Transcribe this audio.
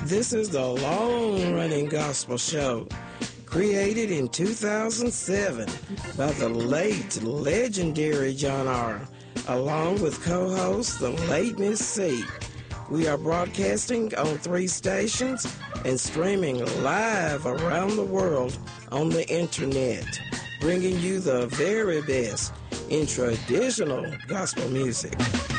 This is the long-running gospel show created in 2007 by the late, legendary John R., along with co-host the late Miss C. We are broadcasting on 3 stations and streaming live around the world on the internet, bringing you the very best in traditional gospel music.